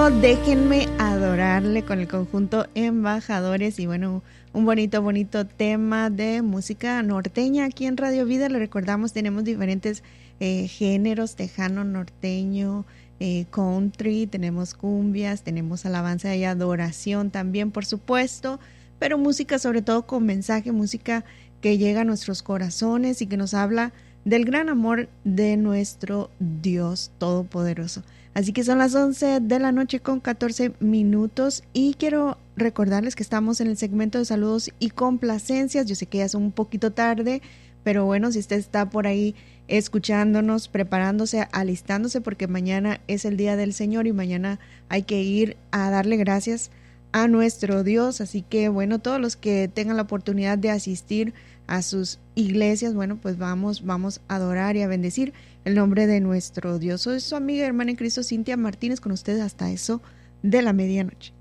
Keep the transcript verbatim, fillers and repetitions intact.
llamado Déjenme Adorarle con el conjunto Embajadores y bueno, un bonito, bonito tema de música norteña aquí en Radio Vida. Le recordamos, tenemos diferentes eh, géneros, tejano, norteño, eh, country, tenemos cumbias, tenemos alabanza y adoración también, por supuesto, pero música sobre todo con mensaje, música que llega a nuestros corazones y que nos habla del gran amor de nuestro Dios Todopoderoso. Así que son las once de la noche con catorce minutos y quiero recordarles que estamos en el segmento de saludos y complacencias. Yo sé que ya es un poquito tarde, pero bueno, si usted está por ahí escuchándonos, preparándose, alistándose, porque mañana es el Día del Señor y mañana hay que ir a darle gracias a nuestro Dios. Así que bueno, todos los que tengan la oportunidad de asistir a sus iglesias, bueno, pues vamos, vamos a adorar y a bendecir el nombre de nuestro Dios. Soy su amiga y hermana en Cristo, Cintia Martínez, con ustedes hasta eso de la medianoche.